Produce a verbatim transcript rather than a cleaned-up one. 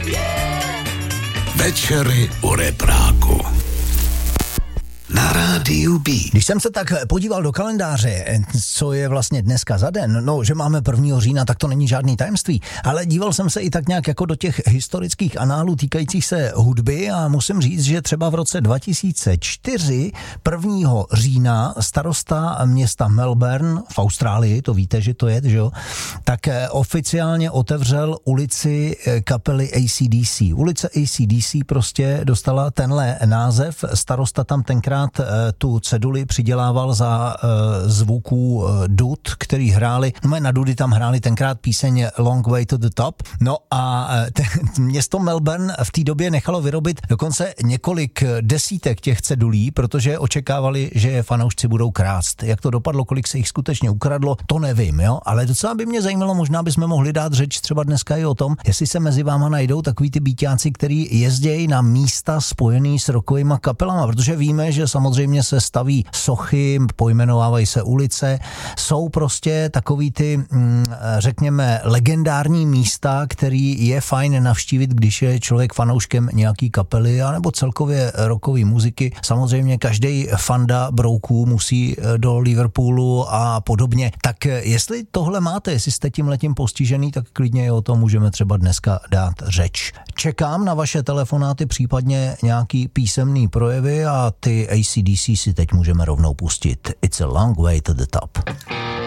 Večery u repráku. Na rádiu B. Když jsem se tak podíval do kalendáře, co je vlastně dneska za den, no, že máme prvního října, tak to není žádný tajemství, ale díval jsem se i tak nějak jako do těch historických análů týkajících se hudby a musím říct, že třeba v roce dva tisíce čtyři, prvního října, starosta města Melbourne v Austrálii, to víte, že to je, že jo, tak oficiálně otevřel ulici kapely A C D C. Ulice A C D C prostě dostala tenhle název, starosta tam tenkrát tu ceduli přidělával za uh, zvuků uh, dud, který hráli, no na dudy tam hráli tenkrát píseň Long Way to the Top, no a te, město Melbourne v té době nechalo vyrobit dokonce několik desítek těch cedulí, protože očekávali, že je fanoušci budou krást. Jak to dopadlo, kolik se jich skutečně ukradlo, to nevím, jo, ale docela by mě zajímalo, možná bychom mohli dát řeč třeba dneska i o tom, jestli se mezi váma najdou takový ty býťáci, který jezdějí na místa spojený s rockovýma kapelama, protože víme, že samozřejmě se staví sochy, pojmenovávají se ulice, jsou prostě takový ty, řekněme, legendární místa, který je fajn navštívit, když je člověk fanouškem nějaký kapely, anebo celkově rockové muziky. Samozřejmě každý fanda brouků musí do Liverpoolu a podobně. Tak jestli tohle máte, jestli jste tím letím postižený, tak klidně o tom můžeme třeba dneska dát řeč. Čekám na vaše telefonáty, případně nějaký písemný projevy a ty A C D C si teď můžeme rovnou pustit. It's a long way to the top.